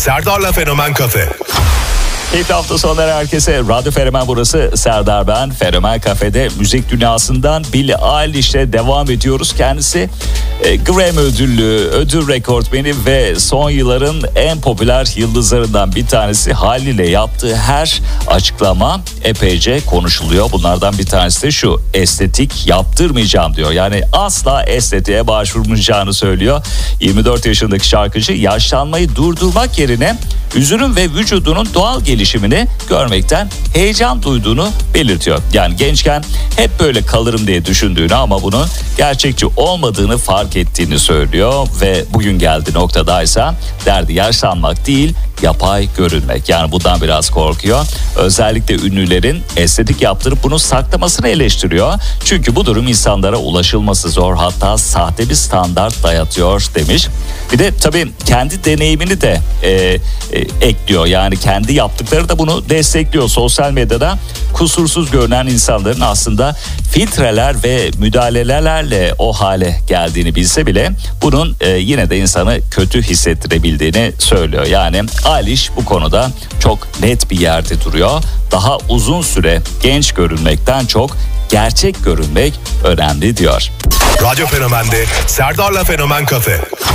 Serdar'la Fenomen Kafe. İlk hafta sonları herkese. Radyo Fenomen burası. Serdar ben. Fenomen Kafe'de müzik dünyasından Billie Eilish'le devam ediyoruz. Kendisi Grammy ödüllü, ödül rekortmeni ve son yılların en popüler yıldızlarından bir tanesi. Haliyle yaptığı her açıklama epeyce konuşuluyor. Bunlardan bir tanesi de şu: estetik yaptırmayacağım diyor. Yani asla estetiğe başvurmayacağını söylüyor. 24 yaşındaki şarkıcı yaşlanmayı durdurmak yerine yüzünün ve vücudunun doğal gelişimini görmekten heyecan duyduğunu belirtiyor. Yani gençken hep böyle kalırım diye düşündüğünü ama bunun gerçekçi olmadığını fark ettiğini söylüyor ve bugün geldiği noktadaysa derdi yaşlanmak değil, yapay görünmek. Yani bundan biraz korkuyor. Özellikle ünlülerin estetik yaptırıp bunu saklamasını eleştiriyor. Çünkü bu durum insanlara ulaşılması zor, hatta sahte bir standart dayatıyor demiş. Bir de tabii kendi deneyimini de ekliyor. Yani kendi yaptıkları da bunu destekliyor. Sosyal medyada kusursuz görünen insanların aslında filtreler ve müdahalelerle o hale geldiğini bilse bile bunun yine de insanı kötü hissettirebildiğini söylüyor. Yani Eilish bu konuda çok net bir yerde duruyor. Daha uzun süre genç görünmekten çok gerçek görünmek önemli diyor. Radyo Fenomen'de Serdar'la Fenomen Kafe.